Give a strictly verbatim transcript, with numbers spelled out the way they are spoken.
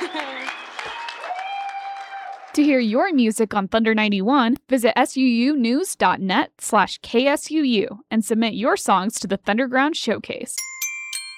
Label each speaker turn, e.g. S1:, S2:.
S1: To hear your music on Thunder ninety-one, visit suunews.net slash KSUU and submit your songs to the Thunderground Showcase.